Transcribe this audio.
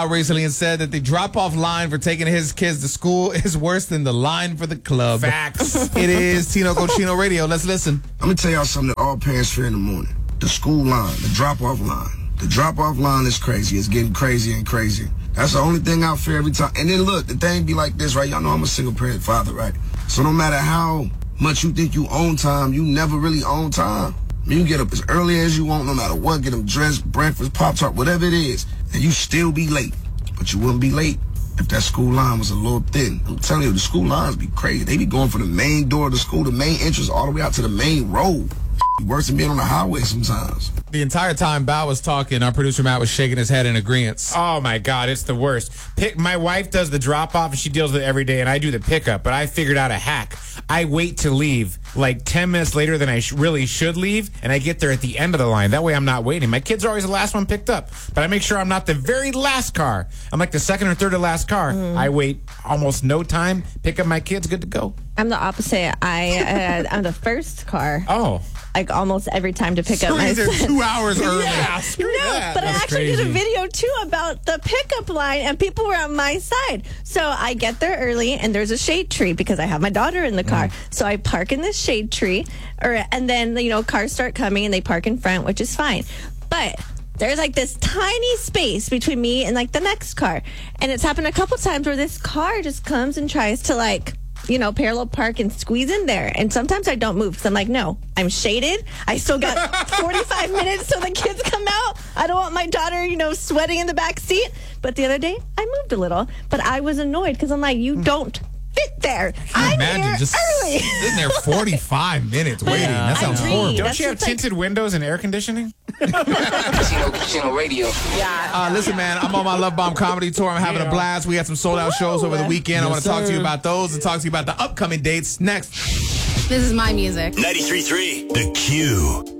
out recently and said that the drop-off line for taking his kids to school is worse than the line for the club. Facts. It is Tino Cochino Radio. Let's listen. Let me tell y'all something that all parents fear in the morning. The school line, the drop-off line. The drop-off line is crazy. It's getting crazier and crazier. That's the only thing I fear every time. And then look, the thing be like this, right? Y'all know I'm a single-parent father, right? So no matter how much you think you own time, you never really own time. You can get up as early as you want, no matter what, get them dressed, breakfast, Pop-Tart, whatever it is, and you still be late. But you wouldn't be late if that school line was a little thin. I'm telling you, the school lines be crazy. They be going from the main door of the school, the main entrance, all the way out to the main road. Worse than being on the highway sometimes. The entire time Bow was talking, our producer Matt was shaking his head in agreement. Oh, my God, it's the worst. My wife does the drop-off, and she deals with it every day, and I do the pickup, but I figured out a hack. I wait to leave like 10 minutes later than I really should leave, and I get there at the end of the line. That way I'm not waiting. My kids are always the last one picked up, but I make sure I'm not the very last car. I'm like the second or third to last car. I wait almost no time, pick up my kids, good to go. I'm the opposite. I'm the first car. Oh. Like almost every time to pick up my They're son. 2 hours early. Yeah, screw that. But I That's actually did a crazy. video too about the pickup line, and people were on my side. So I get there early, and there's a shade tree because I have my daughter in the car. So I park in this shade tree, and then cars start coming, and they park in front, which is fine. But there's like this tiny space between me and like the next car, and it's happened a couple times where this car just comes and tries to parallel park and squeeze in there. And sometimes I don't move because I'm like, no, I'm shaded. I still got 45 minutes till the kids come out. I don't want my daughter, sweating in the back seat. But the other day, I moved a little. But I was annoyed because I'm like, you don't fit there. I'm Imagine here just early. sitting there 45 minutes waiting. That sounds agree. horrible. Don't That's you have just like- tinted windows and air conditioning? Chino Radio. Listen, man, I'm on my Love Bomb comedy tour. I'm having a blast. We had some sold out shows over the weekend. I want to talk to you about those and talk to you about the upcoming dates next. This is my music. 93.3 The Q.